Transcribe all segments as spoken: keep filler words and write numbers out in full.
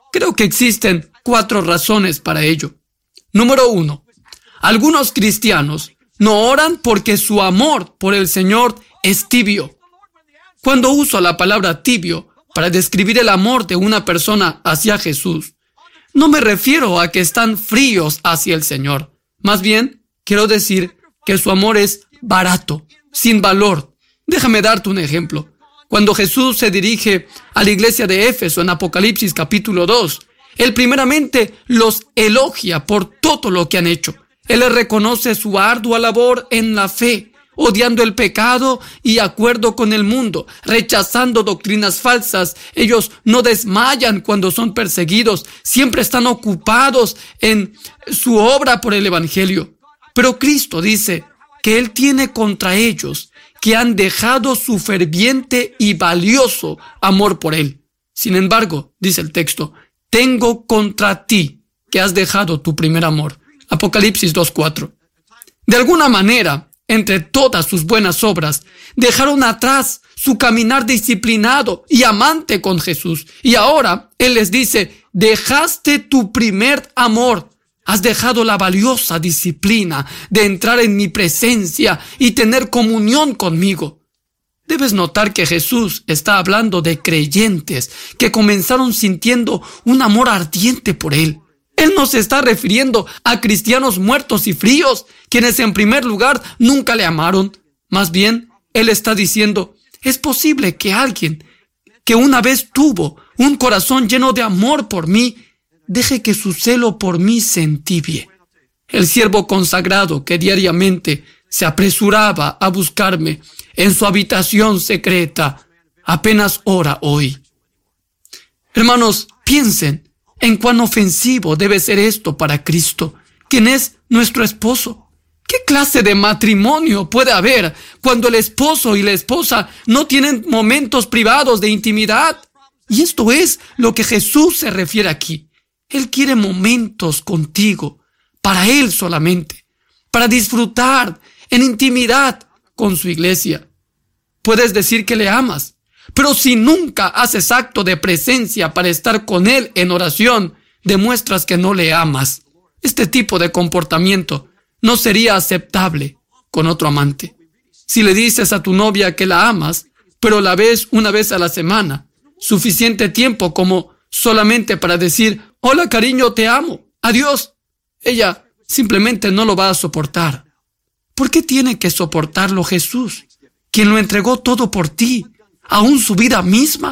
Creo que existen cuatro razones para ello. Número uno, algunos cristianos no oran porque su amor por el Señor es tibio. Cuando uso la palabra tibio para describir el amor de una persona hacia Jesús, no me refiero a que están fríos hacia el Señor. Más bien, quiero decir que su amor es barato, sin valor. Déjame darte un ejemplo. Cuando Jesús se dirige a la iglesia de Éfeso en Apocalipsis capítulo dos, Él primeramente los elogia por todo lo que han hecho. Él les reconoce su ardua labor en la fe, odiando el pecado y acuerdo con el mundo, rechazando doctrinas falsas. Ellos no desmayan cuando son perseguidos, siempre están ocupados en su obra por el Evangelio. Pero Cristo dice que Él tiene contra ellos que han dejado su ferviente y valioso amor por Él. Sin embargo, dice el texto, tengo contra ti que has dejado tu primer amor. Apocalipsis dos cuatro. De alguna manera, entre todas sus buenas obras, dejaron atrás su caminar disciplinado y amante con Jesús. Y ahora Él les dice, dejaste tu primer amor. Has dejado la valiosa disciplina de entrar en mi presencia y tener comunión conmigo. Debes notar que Jesús está hablando de creyentes que comenzaron sintiendo un amor ardiente por Él. Él no se está refiriendo a cristianos muertos y fríos, quienes en primer lugar nunca le amaron. Más bien, Él está diciendo, es posible que alguien que una vez tuvo un corazón lleno de amor por mí, deje que su celo por mí se entibie. El siervo consagrado que diariamente se apresuraba a buscarme en su habitación secreta, apenas ora hoy. Hermanos, piensen en cuán ofensivo debe ser esto para Cristo, quien es nuestro esposo. ¿Qué clase de matrimonio puede haber cuando el esposo y la esposa no tienen momentos privados de intimidad? Y esto es lo que Jesús se refiere aquí. Él quiere momentos contigo, para Él solamente, para disfrutar en intimidad con su iglesia. Puedes decir que le amas, pero si nunca haces acto de presencia para estar con Él en oración, demuestras que no le amas. Este tipo de comportamiento no sería aceptable con otro amante. Si le dices a tu novia que la amas, pero la ves una vez a la semana, suficiente tiempo como solamente para decir, hola cariño, te amo, adiós, ella simplemente no lo va a soportar. ¿Por qué tiene que soportarlo Jesús, quien lo entregó todo por ti, aún su vida misma?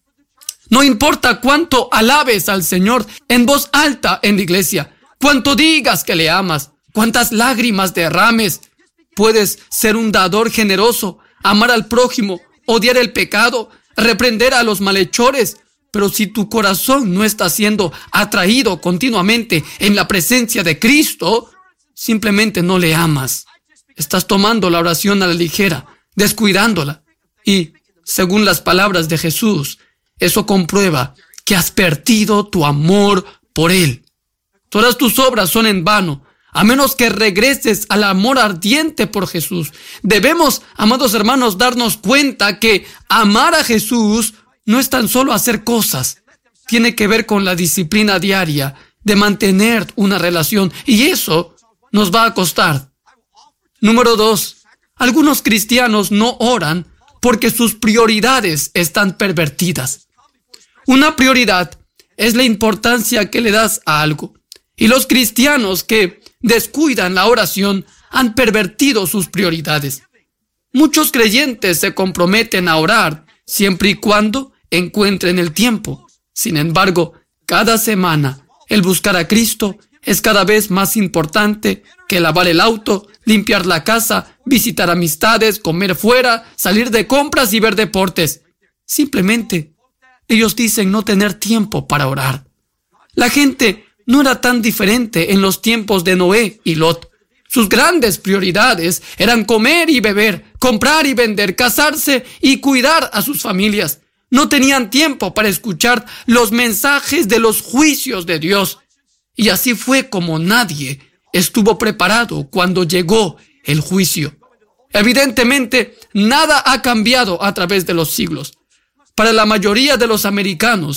No importa cuánto alabes al Señor en voz alta en la iglesia, cuánto digas que le amas, cuántas lágrimas derrames, puedes ser un dador generoso, amar al prójimo, odiar el pecado, reprender a los malhechores, pero si tu corazón no está siendo atraído continuamente en la presencia de Cristo, simplemente no le amas. Estás tomando la oración a la ligera, descuidándola. Y, según las palabras de Jesús, eso comprueba que has perdido tu amor por Él. Todas tus obras son en vano, a menos que regreses al amor ardiente por Jesús. Debemos, amados hermanos, darnos cuenta que amar a Jesús no es tan solo hacer cosas, tiene que ver con la disciplina diaria de mantener una relación, y eso nos va a costar. Número dos, algunos cristianos no oran porque sus prioridades están pervertidas. Una prioridad es la importancia que le das a algo, y los cristianos que descuidan la oración han pervertido sus prioridades. Muchos creyentes se comprometen a orar siempre y cuando encuentren el tiempo. Sin embargo, cada semana el buscar a Cristo es cada vez más importante que lavar el auto, limpiar la casa, visitar amistades, comer fuera, salir de compras y ver deportes. Simplemente, ellos dicen no tener tiempo para orar. La gente no era tan diferente en los tiempos de Noé y Lot. Sus grandes prioridades eran comer y beber, comprar y vender, casarse y cuidar a sus familias. No tenían tiempo para escuchar los mensajes de los juicios de Dios. Y así fue como nadie estuvo preparado cuando llegó el juicio. Evidentemente, nada ha cambiado a través de los siglos. Para la mayoría de los americanos,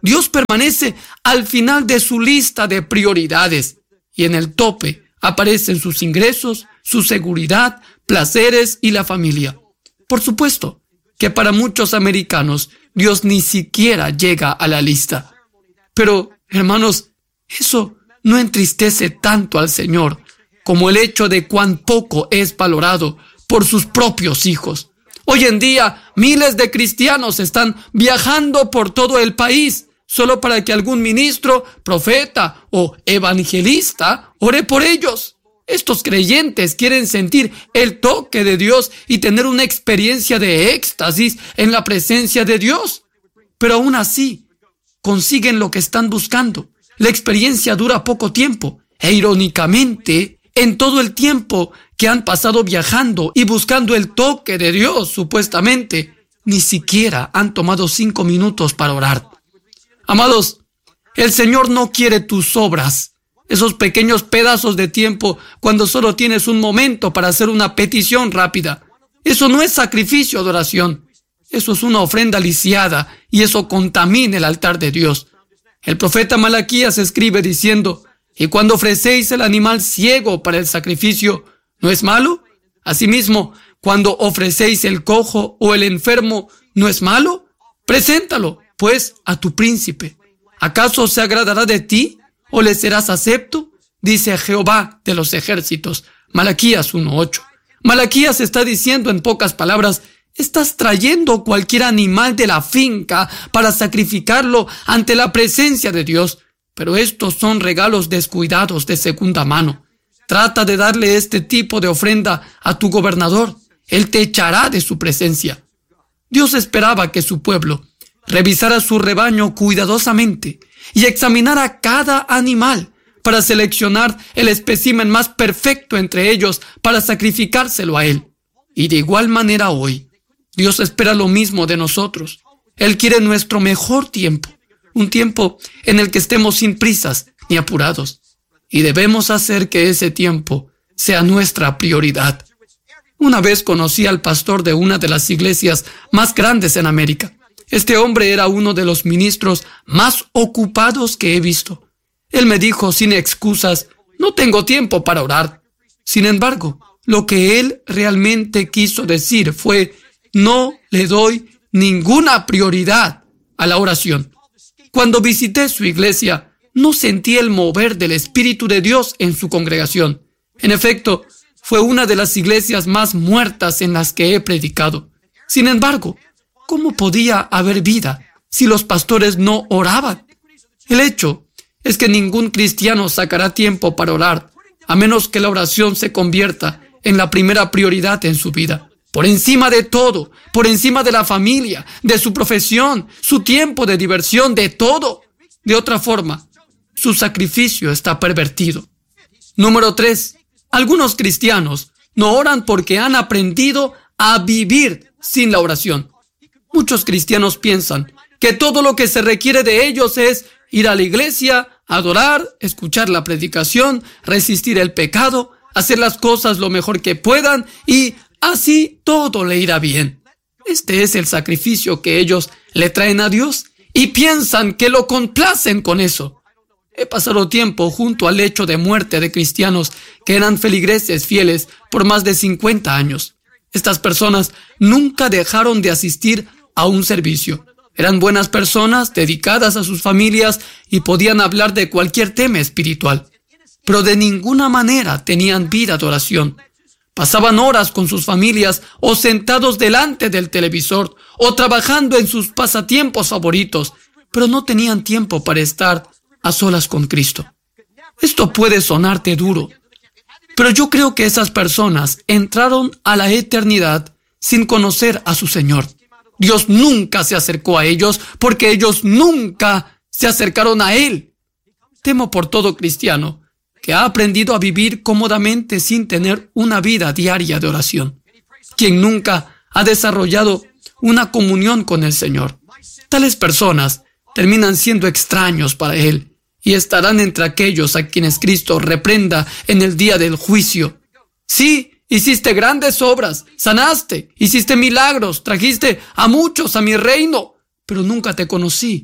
Dios permanece al final de su lista de prioridades y en el tope aparecen sus ingresos, su seguridad, placeres y la familia. Por supuesto que para muchos americanos Dios ni siquiera llega a la lista. Pero, hermanos, eso no entristece tanto al Señor como el hecho de cuán poco es valorado por sus propios hijos. Hoy en día, miles de cristianos están viajando por todo el país solo para que algún ministro, profeta o evangelista ore por ellos. Estos creyentes quieren sentir el toque de Dios y tener una experiencia de éxtasis en la presencia de Dios. Pero aún así, consiguen lo que están buscando. La experiencia dura poco tiempo e irónicamente, en todo el tiempo que han pasado viajando y buscando el toque de Dios, supuestamente, ni siquiera han tomado cinco minutos para orar. Amados, el Señor no quiere tus obras, esos pequeños pedazos de tiempo cuando solo tienes un momento para hacer una petición rápida. Eso no es sacrificio de oración. Eso es una ofrenda lisiada y eso contamina el altar de Dios. El profeta Malaquías escribe diciendo: y cuando ofrecéis el animal ciego para el sacrificio, ¿no es malo? Asimismo, cuando ofrecéis el cojo o el enfermo, ¿no es malo? Preséntalo, pues, a tu príncipe. ¿Acaso se agradará de ti o le serás acepto? Dice Jehová de los ejércitos. Malaquías uno ocho. Malaquías está diciendo en pocas palabras: estás trayendo cualquier animal de la finca para sacrificarlo ante la presencia de Dios. Pero estos son regalos descuidados de segunda mano. Trata de darle este tipo de ofrenda a tu gobernador. Él te echará de su presencia. Dios esperaba que su pueblo revisara su rebaño cuidadosamente y examinara cada animal para seleccionar el espécimen más perfecto entre ellos para sacrificárselo a Él. Y de igual manera hoy, Dios espera lo mismo de nosotros. Él quiere nuestro mejor tiempo. Un tiempo en el que estemos sin prisas ni apurados. Y debemos hacer que ese tiempo sea nuestra prioridad. Una vez conocí al pastor de una de las iglesias más grandes en América. Este hombre era uno de los ministros más ocupados que he visto. Él me dijo sin excusas: no tengo tiempo para orar. Sin embargo, lo que él realmente quiso decir fue: no le doy ninguna prioridad a la oración. Cuando visité su iglesia, no sentí el mover del Espíritu de Dios en su congregación. En efecto, fue una de las iglesias más muertas en las que he predicado. Sin embargo, ¿cómo podía haber vida si los pastores no oraban? El hecho es que ningún cristiano sacará tiempo para orar, a menos que la oración se convierta en la primera prioridad en su vida. Por encima de todo, por encima de la familia, de su profesión, su tiempo de diversión, de todo. De otra forma, su sacrificio está pervertido. Número tres. Algunos cristianos no oran porque han aprendido a vivir sin la oración. Muchos cristianos piensan que todo lo que se requiere de ellos es ir a la iglesia, adorar, escuchar la predicación, resistir el pecado, hacer las cosas lo mejor que puedan y así todo le irá bien. Este es el sacrificio que ellos le traen a Dios y piensan que lo complacen con eso. He pasado tiempo junto al lecho de muerte de cristianos que eran feligreses fieles por más de cincuenta años. Estas personas nunca dejaron de asistir a un servicio. Eran buenas personas, dedicadas a sus familias y podían hablar de cualquier tema espiritual. Pero de ninguna manera tenían vida de oración. Pasaban horas con sus familias o sentados delante del televisor o trabajando en sus pasatiempos favoritos, pero no tenían tiempo para estar a solas con Cristo. Esto puede sonarte duro, pero yo creo que esas personas entraron a la eternidad sin conocer a su Señor. Dios nunca se acercó a ellos porque ellos nunca se acercaron a Él. Temo por todo cristiano que ha aprendido a vivir cómodamente sin tener una vida diaria de oración, quien nunca ha desarrollado una comunión con el Señor. Tales personas terminan siendo extraños para Él y estarán entre aquellos a quienes Cristo reprenda en el día del juicio. Sí, hiciste grandes obras, sanaste, hiciste milagros, trajiste a muchos a mi reino, pero nunca te conocí.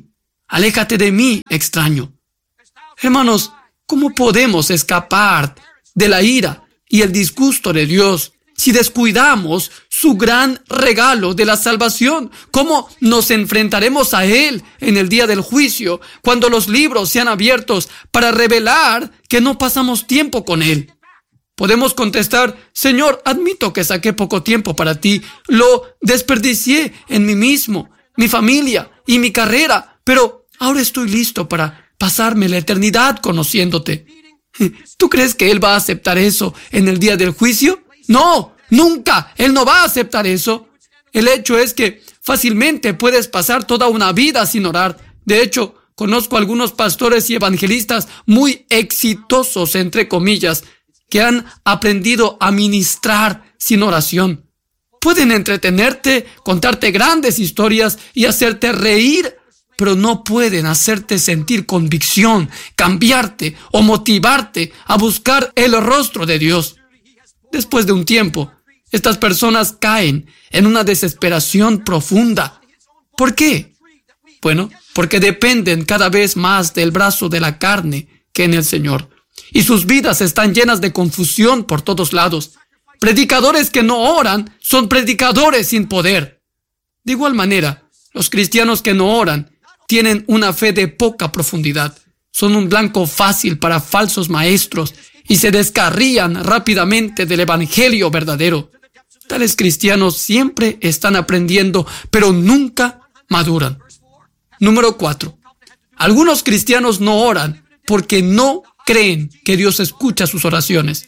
Aléjate de mí, extraño. Hermanos, ¿cómo podemos escapar de la ira y el disgusto de Dios si descuidamos su gran regalo de la salvación? ¿Cómo nos enfrentaremos a Él en el día del juicio cuando los libros sean abiertos para revelar que no pasamos tiempo con Él? Podemos contestar: Señor, admito que saqué poco tiempo para ti, lo desperdicié en mí mismo, mi familia y mi carrera, pero ahora estoy listo para pasarme la eternidad conociéndote. ¿Tú crees que Él va a aceptar eso en el día del juicio? No, nunca. Él no va a aceptar eso. El hecho es que fácilmente puedes pasar toda una vida sin orar. De hecho, conozco algunos pastores y evangelistas muy exitosos, entre comillas, que han aprendido a ministrar sin oración. Pueden entretenerte, contarte grandes historias y hacerte reír, pero no pueden hacerte sentir convicción, cambiarte o motivarte a buscar el rostro de Dios. Después de un tiempo, estas personas caen en una desesperación profunda. ¿Por qué? Bueno, porque dependen cada vez más del brazo de la carne que en el Señor. Y sus vidas están llenas de confusión por todos lados. Predicadores que no oran son predicadores sin poder. De igual manera, los cristianos que no oran tienen una fe de poca profundidad. Son un blanco fácil para falsos maestros y se descarrían rápidamente del evangelio verdadero. Tales cristianos siempre están aprendiendo, pero nunca maduran. Número cuatro. Algunos cristianos no oran porque no creen que Dios escucha sus oraciones.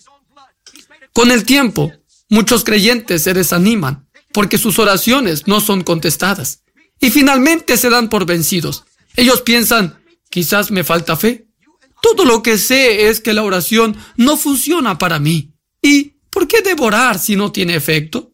Con el tiempo, muchos creyentes se desaniman porque sus oraciones no son contestadas y finalmente se dan por vencidos. Ellos piensan: quizás me falta fe. Todo lo que sé es que la oración no funciona para mí. ¿Y por qué debo orar si no tiene efecto?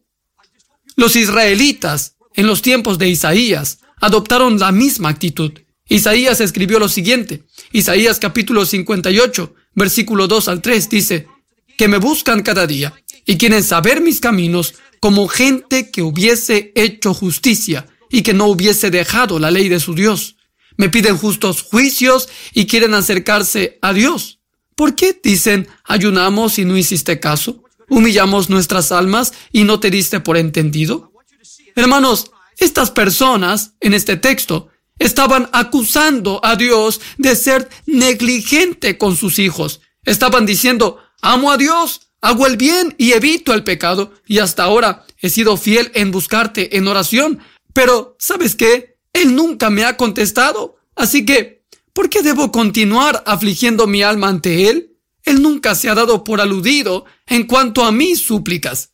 Los israelitas, en los tiempos de Isaías, adoptaron la misma actitud. Isaías escribió lo siguiente. Isaías capítulo cincuenta y ocho, versículo dos al tres, dice: que me buscan cada día y quieren saber mis caminos, como gente que hubiese hecho justicia y que no hubiese dejado la ley de su Dios. Me piden justos juicios y quieren acercarse a Dios. ¿Por qué dicen: ayunamos y no hiciste caso? ¿Humillamos nuestras almas y no te diste por entendido? Hermanos, estas personas en este texto estaban acusando a Dios de ser negligente con sus hijos. Estaban diciendo: amo a Dios, hago el bien y evito el pecado, y hasta ahora he sido fiel en buscarte en oración. Pero, ¿sabes qué? Él nunca me ha contestado. Así que, ¿por qué debo continuar afligiendo mi alma ante Él? Él nunca se ha dado por aludido en cuanto a mis súplicas.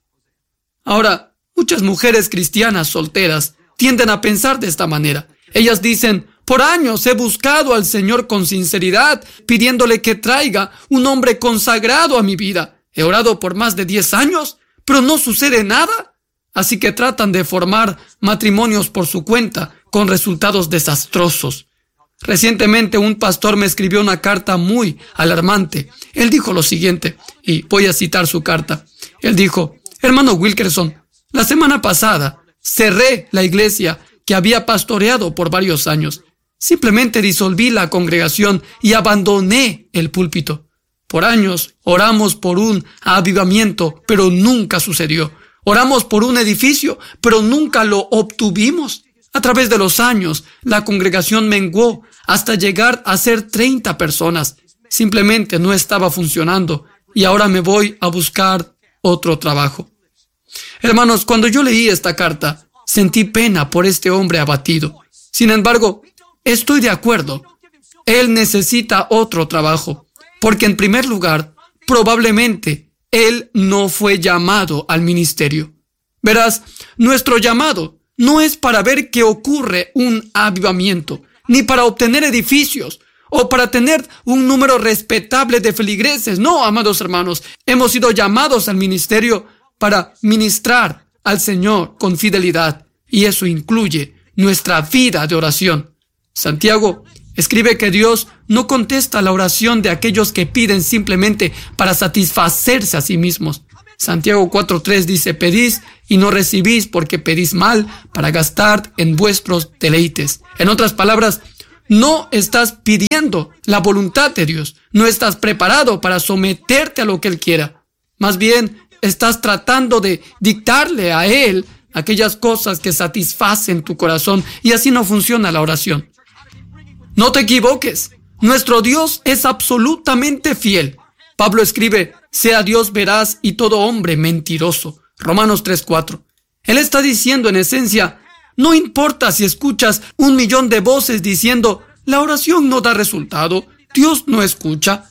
Ahora, muchas mujeres cristianas solteras tienden a pensar de esta manera. Ellas dicen: por años he buscado al Señor con sinceridad, pidiéndole que traiga un hombre consagrado a mi vida. He orado por más de diez años, pero no sucede nada. Así que tratan de formar matrimonios por su cuenta, con resultados desastrosos. Recientemente un pastor me escribió una carta muy alarmante. Él dijo lo siguiente, y voy a citar su carta. Él dijo: hermano Wilkerson, la semana pasada cerré la iglesia que había pastoreado por varios años. Simplemente disolví la congregación y abandoné el púlpito. Por años oramos por un avivamiento, pero nunca sucedió. Oramos por un edificio, pero nunca lo obtuvimos. A través de los años, la congregación menguó hasta llegar a ser treinta personas. Simplemente no estaba funcionando y ahora me voy a buscar otro trabajo. Hermanos, cuando yo leí esta carta, sentí pena por este hombre abatido. Sin embargo, estoy de acuerdo. Él necesita otro trabajo, porque en primer lugar, probablemente, él no fue llamado al ministerio. Verás, nuestro llamado no es para ver que ocurre un avivamiento, ni para obtener edificios, o para tener un número respetable de feligreses. No, amados hermanos, hemos sido llamados al ministerio para ministrar al Señor con fidelidad, y eso incluye nuestra vida de oración. Santiago escribe que Dios no contesta la oración de aquellos que piden simplemente para satisfacerse a sí mismos. Santiago cuatro tres dice: pedís y no recibís porque pedís mal para gastar en vuestros deleites. En otras palabras, no estás pidiendo la voluntad de Dios. No estás preparado para someterte a lo que Él quiera. Más bien, estás tratando de dictarle a Él aquellas cosas que satisfacen tu corazón, y así no funciona la oración. No te equivoques. Nuestro Dios es absolutamente fiel. Pablo escribe, sea Dios veraz y todo hombre mentiroso. Romanos tres cuatro. Él está diciendo en esencia, no importa si escuchas un millón de voces diciendo, la oración no da resultado, Dios no escucha.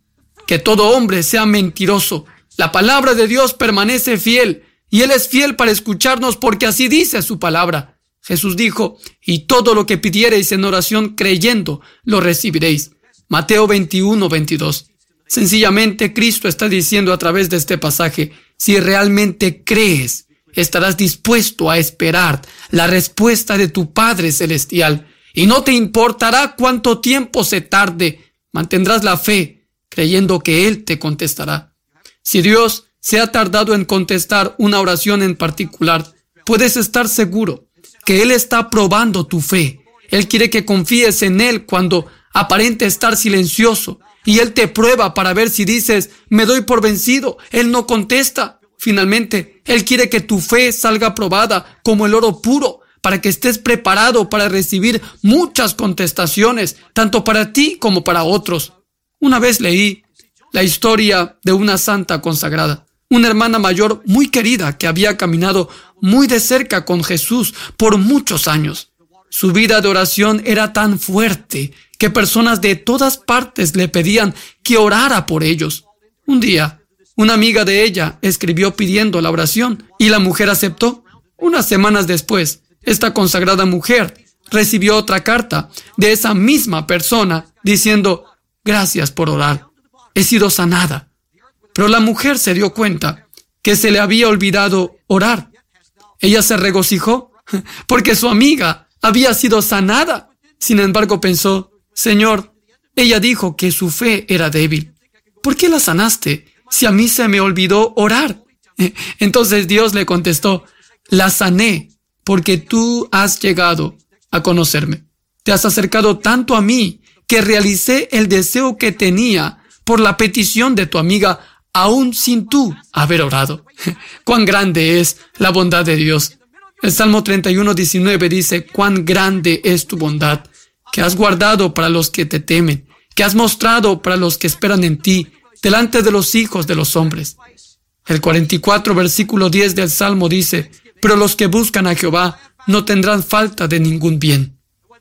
Que todo hombre sea mentiroso. La palabra de Dios permanece fiel, y Él es fiel para escucharnos porque así dice su palabra. Jesús dijo, y todo lo que pidiereis en oración creyendo, lo recibiréis. Mateo veintiuno veintidós. Sencillamente, Cristo está diciendo a través de este pasaje, si realmente crees, estarás dispuesto a esperar la respuesta de tu Padre Celestial, y no te importará cuánto tiempo se tarde, mantendrás la fe, creyendo que Él te contestará. Si Dios se ha tardado en contestar una oración en particular, puedes estar seguro que Él está probando tu fe. Él quiere que confíes en Él cuando aparente estar silencioso, y Él te prueba para ver si dices, me doy por vencido, Él no contesta. Finalmente, Él quiere que tu fe salga probada como el oro puro, para que estés preparado para recibir muchas contestaciones, tanto para ti como para otros. Una vez leí la historia de una santa consagrada, una hermana mayor muy querida que había caminado muy de cerca con Jesús por muchos años. Su vida de oración era tan fuerte que personas de todas partes le pedían que orara por ellos. Un día, una amiga de ella escribió pidiendo la oración y la mujer aceptó. Unas semanas después, esta consagrada mujer recibió otra carta de esa misma persona diciendo, gracias por orar, he sido sanada. Pero la mujer se dio cuenta que se le había olvidado orar. Ella se regocijó porque su amiga había sido sanada. Sin embargo, pensó, Señor, ella dijo que su fe era débil. ¿Por qué la sanaste si a mí se me olvidó orar? Entonces Dios le contestó, la sané porque tú has llegado a conocerme. Te has acercado tanto a mí que realicé el deseo que tenía por la petición de tu amiga, aún sin tú haber orado. Cuán grande es la bondad de Dios. El Salmo treinta y uno diecinueve dice, cuán grande es tu bondad, que has guardado para los que te temen, que has mostrado para los que esperan en ti, delante de los hijos de los hombres. El cuarenta y cuatro, versículo diez del Salmo dice, pero los que buscan a Jehová no tendrán falta de ningún bien.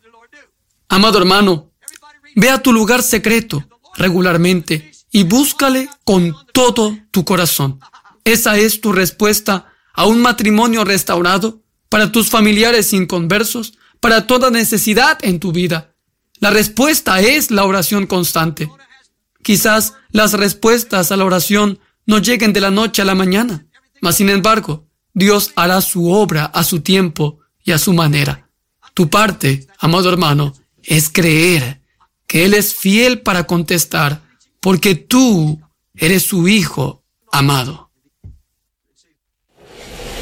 Amado hermano, ve a tu lugar secreto regularmente y búscale con todo tu corazón. Esa es tu respuesta a un matrimonio restaurado, para tus familiares inconversos, para toda necesidad en tu vida. La respuesta es la oración constante. Quizás las respuestas a la oración no lleguen de la noche a la mañana, mas sin embargo, Dios hará su obra a su tiempo y a su manera. Tu parte, amado hermano, es creer que Él es fiel para contestar, porque tú eres su hijo amado.